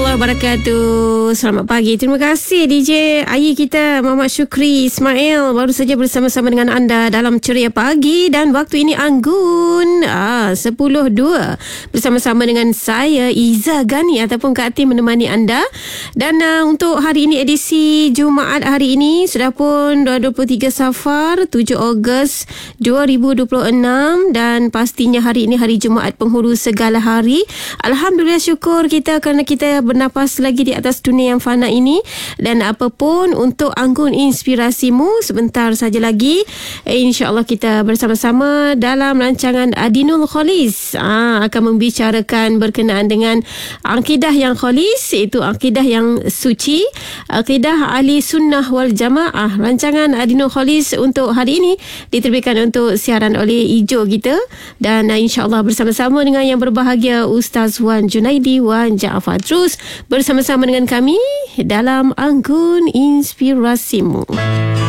wabarakatuh. Selamat pagi. Terima kasih DJ Ayi kita Muhammad Syukri Ismail baru saja bersama-sama dengan anda dalam Ceria Pagi, dan waktu ini Anggun 10.2 bersama-sama dengan saya Iza Gani ataupun Kak Tim menemani anda. Dan untuk hari ini, edisi Jumaat hari ini sudah pun 23 Safar 7 Ogos 2026, dan pastinya hari ini hari Jumaat penghulu segala hari. Alhamdulillah, syukur kita kerana kita bernapas lagi di atas dunia yang fana ini. Dan apapun untuk Anggun Inspirasimu, sebentar saja lagi insya-Allah kita bersama-sama dalam rancangan Adinul Khalis akan membicarakan berkenaan dengan akidah yang khalis, iaitu akidah yang suci, akidah ahli sunnah wal jamaah. Rancangan Adinul Khalis untuk hari ini diterbitkan untuk siaran oleh Ijo kita, dan insya-Allah bersama-sama dengan yang berbahagia Ustaz Wan Junaidi Wan Jaafar. Terus bersama-sama dengan kami dalam Anggun Inspirasimu.